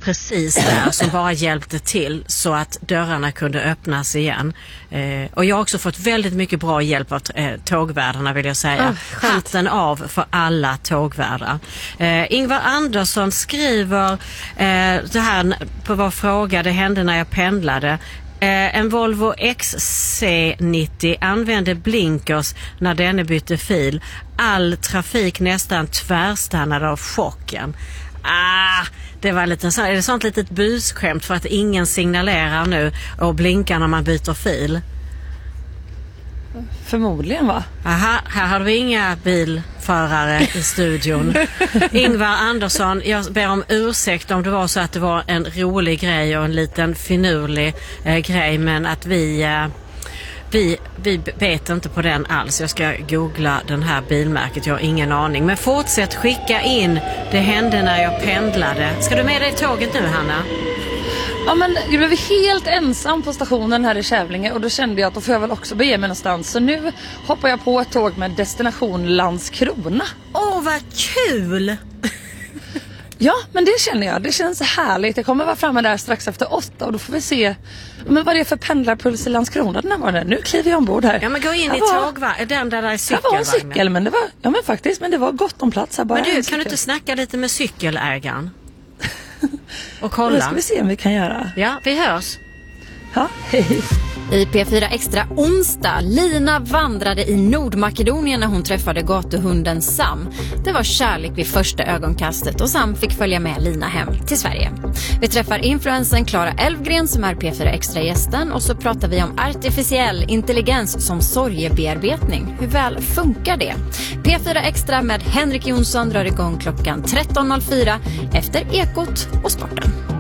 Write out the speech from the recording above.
precis där som bara hjälpte till så att dörrarna kunde öppnas igen. Och jag har också fått väldigt mycket bra hjälp av tågvärdarna, vill jag säga. Hatten av för alla tågvärdar. Ingvar Andersson skriver det här på vår fråga, det hände när jag pendlade. En Volvo XC90 använde blinkers när denne bytte fil. All trafik nästan tvärstannade av chocken. Det var lite så. Är det sånt litet busskämt för att ingen signalerar nu och blinkar när man byter fil? Förmodligen, va? Aha, här har vi inga bilförare i studion. Ingvar Andersson, jag ber om ursäkt om det var så att det var en rolig grej och en liten finurlig grej, men att vi vet inte på den alls. Jag ska googla den här bilmärket, jag har ingen aning. Men fortsätt skicka in, det hände när jag pendlade. Ska du med dig tåget nu, Hanna? Ja, men jag blev helt ensam på stationen här i Kävlinge och då kände jag att då får jag väl också bege mig någonstans. Så nu hoppar jag på ett tåg med destination Landskrona. Vad kul! Ja, men det känner jag. Det känns härligt. Jag kommer vara framme där strax efter 8 och då får vi se vad det är för pendlarpuls i Landskrona den här morgonen. Nu kliver jag ombord här. Ja, men gå in i tågvagnen, den där är cykelvagnen. Det var en cykel, men det var, ja men faktiskt, men det var gott om plats här bara. Men du, kan du inte snacka lite med cykelägaren? Och kolla. Det ska vi se om vi kan göra. Ja, vi hörs. Ja, hej. I P4 Extra onsdag, Lina vandrade i Nordmakedonien när hon träffade gatuhunden Sam. Det var kärlek vid första ögonkastet och Sam fick följa med Lina hem till Sverige. Vi träffar influensen Clara Elfgren som är P4 Extra-gästen och så pratar vi om artificiell intelligens som sorgebearbetning. Hur väl funkar det? P4 Extra med Henrik Jonsson drar igång klockan 13.04 efter Ekot och Sporten.